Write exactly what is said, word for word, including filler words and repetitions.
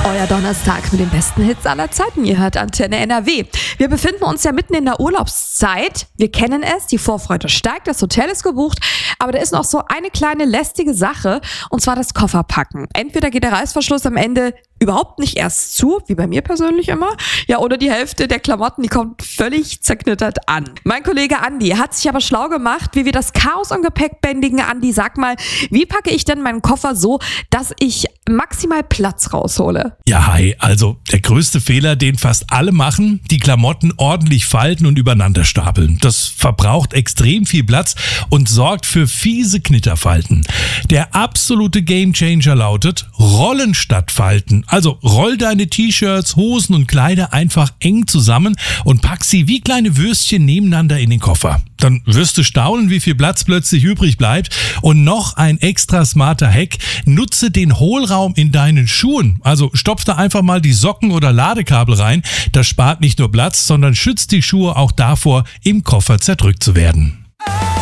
Euer Donnerstag mit den besten Hits aller Zeiten. Ihr hört Antenne N R W. Wir befinden uns ja mitten in der Urlaubszeit. Wir kennen es, die Vorfreude steigt, das Hotel ist gebucht. Aber da ist noch so eine kleine lästige Sache, und zwar das Kofferpacken. Entweder geht der Reißverschluss am Ende überhaupt nicht erst zu, wie bei mir persönlich immer, ja, oder die Hälfte der Klamotten, die kommt völlig zerknittert an. Mein Kollege Andi hat sich aber schlau gemacht, wie wir das Chaos am Gepäck bändigen. Andi, sag mal, wie packe ich denn meinen Koffer so, dass ich maximal Platz raushole? Ja, hi, also der größte Fehler, den fast alle machen, die Klamotten ordentlich falten und übereinander stapeln. Das verbraucht extrem viel Platz und sorgt für fiese Knitterfalten. Der absolute Gamechanger lautet Rollen statt Falten. Also roll deine T-Shirts, Hosen und Kleider einfach eng zusammen und pack sie wie kleine Würstchen nebeneinander in den Koffer. Dann wirst du staunen, wie viel Platz plötzlich übrig bleibt. Und noch ein extra smarter Hack: Nutze den Hohlraum in deinen Schuhen. Also stopf da einfach mal die Socken oder Ladekabel rein. Das spart nicht nur Platz, sondern schützt die Schuhe auch davor, im Koffer zerdrückt zu werden.